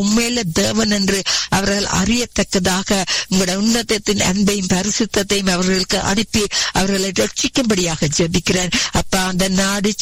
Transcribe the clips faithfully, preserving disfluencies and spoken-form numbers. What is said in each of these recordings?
உண்மையில தேவன் என்று அவர்கள் அறியத்தக்கதாக உங்களுடைய உன்னதத்தின் அன்பையும் பரிசுத்தையும் அவர்களுக்கு அனுப்பி அவர்களை ரட்சிக்கும்படியாக ஜெபிக்கிறேன். அப்பா, அந்த நாடு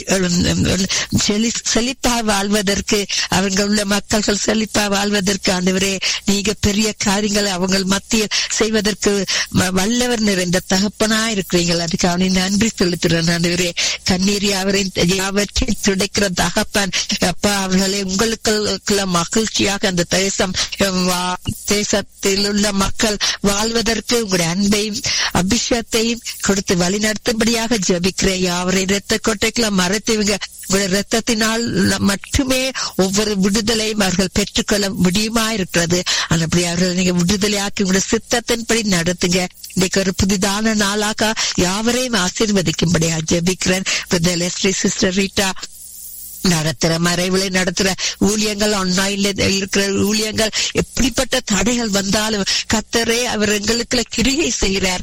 செழிப்பா வாழ்வதற்கு, அவங்க உள்ள மக்கள்கள் செழிப்பா வாழ்வதற்கு ஆண்டவரே நீங்க பெரிய காரியங்களை அவங்க மத்தியில் செய்வதற்கு வல்லவர் நிறைந்த தகப்பனா இருக்கிறீர்கள். அதுக்கு அவனை நன்றி செலுத்துறேன் ஆண்டவரே. கண்ணீர் யாவரையும் யாவற்றையும் துடைக்கிற தகப்பன் அப்பா, அவர்களை உங்களுக்கு மகிழ்ச்சியாக அந்த தேசம் தேசத்தில் உள்ள மக்கள் வாழ்வதற்கு உங்களுடைய அன்பையும் அபிஷேகத்தையும் கொடுத்து வழிநடத்தும்படியாக ஜெபிக்கிறேன். யாவரை இரத்த கொட்டைக்குள்ள மறைத்துவங்க உங்களுடைய ரத்தத்தினால் மட்டுமே ஒவ்வொரு விடுதலையும் அவர்கள் பெற்றுக்கொள்ள முடியுமா இருக்கிறது. அப்படி அவர்கள் நீங்க விடுதலையாக்கி உங்களுடைய சித்தத்தின்படி நடத்துங்க. இன்னைக்கு ஒரு புதிதான நாளாக யாவரையும் ஆசீர்வதிக்கும்படியாக ஜெபிக்கிறேன். சிஸ்டர் ரீட்டா நடத்துற மறைவுகளை நடத்துற ஊழியங்கள், ஆன்லைன்ல இருக்கிற ஊழியங்கள், எப்படிப்பட்ட தடைகள் வந்தாலும் கர்த்தரே அவர் எங்களுக்கு கிரியை செய்கிறார்.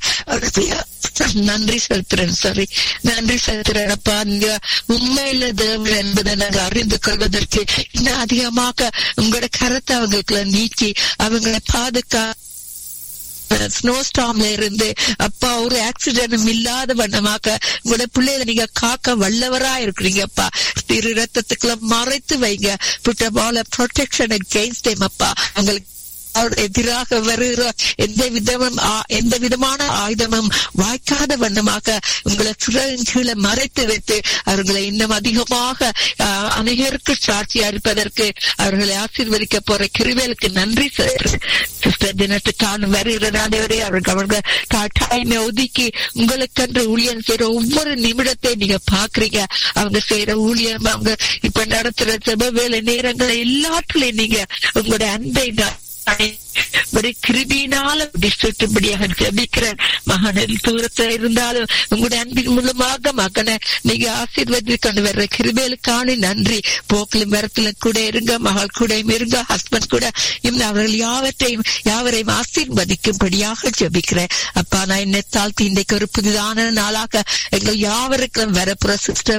நன்றி செலுத்துறேன். சாரி நன்றி செலுத்துறேன். அப்பா, நீங்க உண்மையில தேவன் என்பதை நாங்க அறிந்து கொள்வதற்கு இன்னும் அதிகமாக உங்களோட கரத்தை அவங்களுக்கு நீக்கி அவங்களை பாதுகா ஸ்னோ ஸ்டாம்ல இருந்து அப்பா ஒரு ஆக்சிடென்டும் இல்லாத வண்ணமாக உங்களோட பிள்ளைகளை நீங்க காக்க வல்லவரா இருக்கிறீங்க. அப்பா, திரு ரத்தத்துக்குள்ள மறைத்து வைங்க. Put all protection against him. அப்பா, அவங்களுக்கு எதிராக வருகிற எந்த விதமும் எந்த விதமான ஆயுதமும் வாய்க்காத வண்ணமாக உங்களை கீழே மறைத்து வைத்து அவர்களை இன்னும் அதிகமாக அநேகருக்கு சாட்சியா இருப்பதற்கு அவர்களை ஆசீர்வதிக்க போற கிருபைக்கு நன்றி சிஸ்டர். தினத்துக்கான வருகிற நாடவரே அவர்கள் அவர்கள் டைமை ஒதுக்கி உங்களுக்கென்று ஊழியம் செய்யற ஒவ்வொரு நிமிடத்தை நீங்க பாக்குறீங்க. அவங்க செய்யற ஊழியம், அவங்க இப்ப நடத்துற செப வேலை நேரங்களை எல்லாத்துலயும் நீங்க உங்களுடைய அன்பை ஒரு கிருபியினால சுட்டும்படியாக ஜெபிக்கிறேன். மகனில் தூரத்துல இருந்தாலும் உங்களுடைய அன்பின் மூலமாக மகனை நீங்க ஆசீர்வதி கொண்டு வர்ற கிருபைகளுக்கான நன்றி. போக்கிலும் மரத்துல கூட இருங்க, மகள் கூட இருங்க, ஹஸ்பண்ட் கூட அவர்கள் யாவற்றையும் யாவரையும் ஆசீர்வதிக்கும்படியாக ஜெபிக்கிறேன். அப்பா, நான் என்னை தாழ்த்தி இன்றைக்கு ஒரு புதிதான நாளாக எங்கள் யாவருக்கும் வரப்புற சிஸ்டர்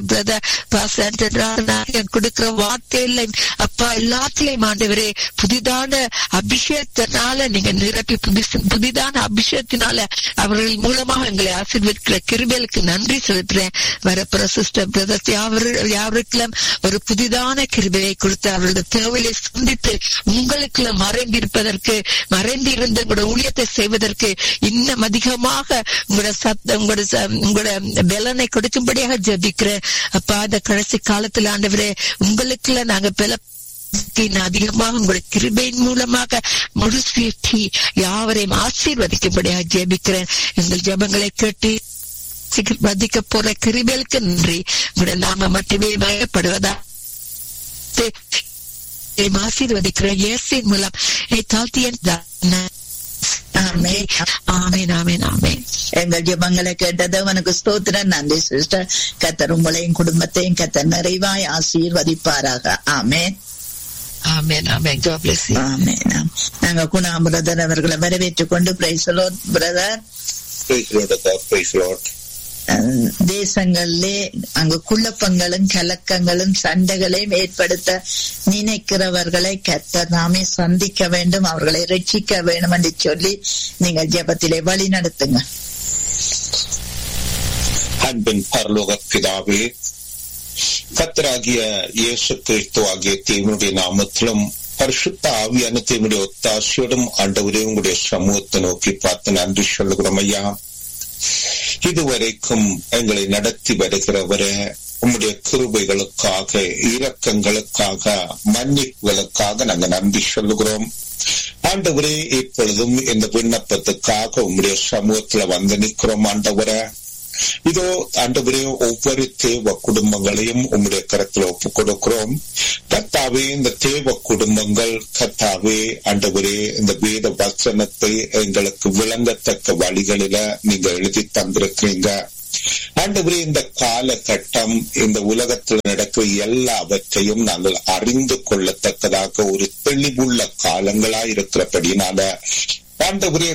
பிரதர் கொடுக்கிற வார்த்தையில அப்பா எல்லாத்திலையும் ஆண்டவரே புதிதான அபிஷேகத்தினால நீங்க நிரப்பி புதிதான அபிஷேகத்தினால அவர்கள் மூலமாக எங்களை ஆசீர்வதிக்கிற கிருபைகளுக்கு நன்றி செலுத்துறேன். வரப்புற சிஸ்டர் பிரதர்ஸ் யாவருக்கும் ஒரு புதிதான கிருபையை கொடுத்து அவர்களுடைய தேவையை சந்தித்து உங்களுக்குள்ள மறைந்திருப்பதற்கு மறைந்திருந்த உங்களோட ஊழியத்தை செய்வதற்கு இன்னும் அதிகமாக உங்களோட சத்த உங்களோட உங்களோட பலனை கொடுக்கும்படியாக ஜெபிக்கிறேன். அப்பா, இந்த கடைசி காலத்தில் ஆண்டவரே உங்களுக்குள்ள நாங்க பல அதிகமாக உங்களுடைய கிருபையின் மூலமாக முழுசுற்றி யாவரையும் ஆசீர்வதிக்கும்படியாக ஜெபிக்கிறேன். எங்கள் ஜெபங்களை கேட்டு வதிக்க போற கிருபைகளுக்கு நன்றி. உங்களுடைய நாம மட்டுமே பயப்படுவதா ஆசீர்வதிக்கிற இயேசுவின் மூலம் தாழ்த்திய எங்கள் ஜெபங்களை கேட்டது உனக்கு ஸ்தோத்திரம். நன்றி சிஸ்டர். கர்த்தர் உங்களையும் குடும்பத்தையும் கர்த்தர் நிறைவாய் ஆசீர்வதிப்பாராக. ஆமென். நாங்க குணா பிரதர் அவர்களை வரவேற்றுக் கொண்டு பிரைஸ் தி லார்ட் பிரதர். தேசங்களிலே அங்கு குழப்பங்களும் கலக்கங்களும் சண்டைகளையும் ஏற்படுத்த நினைக்கிறவர்களை கர்த்தர் நாமே சந்திக்க வேண்டும், அவர்களை ரட்சிக்க வேண்டும் என்று சொல்லி நீங்கள் ஜெபத்திலே வழி நடத்துங்க. அன்பின் பரலோக பிதாவே, கர்த்தராகிய இயேசு கிறிஸ்து ஆகிய தேவனுடைய நாமத்திலும் பரிசுத்த ஆவியான தேவனுடைய ஒத்தாசையோடும் ஆண்டவரே உங்களுடைய சமூகத்தை நோக்கி பார்த்து நன்றி சொல்லுகிறோம் ஐயா. இதுவரைக்கும் எங்களை நடத்தி வருகிறவரே உம்முடைய கிருபைகளுக்காக, இரக்கங்களுக்காக, மன்னிப்புகளுக்காக நாங்கள் நன்றி சொல்லுகிறோம் ஆண்டவரே. இப்பொழுதும் இந்த விண்ணப்பத்துக்காக உம்முடைய சமூகத்துல வந்து நிற்கிறோம் ஆண்டவரே. இதோ ஆண்டவரே, ஒவ்வொரு தேவ குடும்பங்களையும் உம்முடைய கரத்துல ஒப்புக் கொடுக்கிறோம் கர்த்தாவே. இந்த தேவ குடும்பங்கள் கர்த்தாவே ஆண்டவரே, இந்த வேத வசனத்தை எங்களுக்கு விளங்கத்தக்க வழிகளில நீங்க எழுதி தந்திருக்கிறீங்க ஆண்டவரே. இந்த காலகட்டம் இந்த உலகத்தில் நடக்கிற எல்லாவற்றையும் நாங்கள் அறிந்து கொள்ளத்தக்கதாக ஒரு தெளிவுள்ள காலங்களா இருக்கிறபடினால ஆண்டவரே